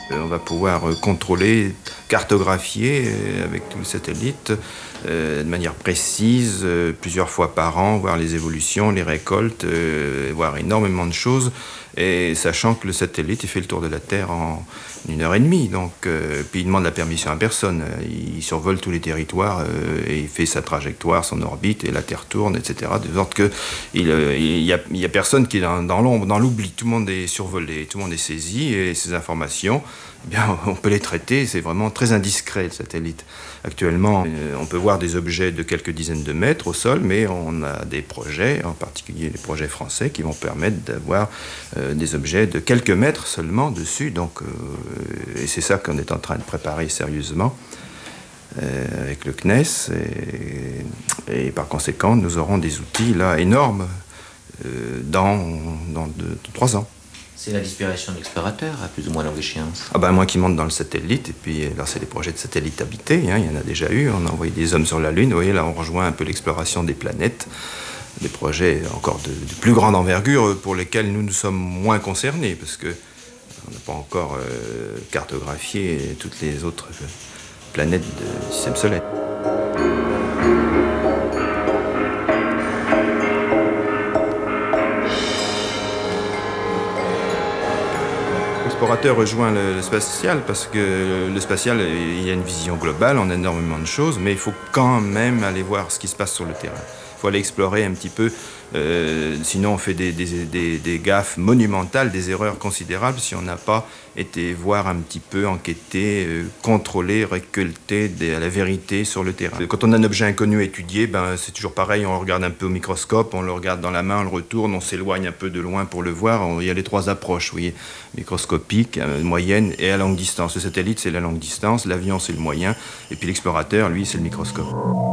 On va pouvoir contrôler, cartographier avec tous les satellites de manière précise, plusieurs fois par an, voir les évolutions, les récoltes, voir énormément de choses. Et sachant que le satellite, il fait le tour de la Terre en 1 heure et demie. Donc, puis il demande la permission à personne. Il survole tous les territoires et il fait sa trajectoire, son orbite, et la Terre tourne, etc. De sorte qu'il y a personne qui est dans l'ombre, dans l'oubli. Tout le monde est survolé, tout le monde est saisi, et ces informations, eh bien, on peut les traiter. C'est vraiment très indiscret, le satellite. Actuellement, on peut voir des objets de quelques dizaines de mètres au sol, mais on a des projets, en particulier les projets français, qui vont permettre d'avoir des objets de quelques mètres seulement dessus. Donc, et c'est ça qu'on est en train de préparer sérieusement avec le CNES. Et par conséquent, nous aurons des outils là énormes dans 3 ans. C'est la disparition de l'explorateur, à plus ou moins longue échéance. Ah ben, moi qui monte dans le satellite, et puis là c'est des projets de satellites habités, hein, il y en a déjà eu, on a envoyé des hommes sur la Lune, vous voyez là on rejoint un peu l'exploration des planètes, des projets encore de plus grande envergure pour lesquels nous sommes moins concernés, parce qu'on n'a pas encore cartographié toutes les autres planètes du système solaire. L'explorateur rejoint le spatial parce que le spatial, il y a une vision globale, on a énormément de choses, mais il faut quand même aller voir ce qui se passe sur le terrain. Il faut aller explorer un petit peu, sinon on fait des gaffes monumentales, des erreurs considérables si on n'a pas été voir un petit peu, enquêter, contrôler, récolter la vérité sur le terrain. Quand on a un objet inconnu à étudier, ben, c'est toujours pareil, on le regarde un peu au microscope, on le regarde dans la main, on le retourne, on s'éloigne un peu de loin pour le voir. Il y a les 3 approches, vous voyez, microscopique, moyenne et à longue distance. Le satellite, c'est la longue distance, l'avion, c'est le moyen, et puis l'explorateur, lui, c'est le microscope.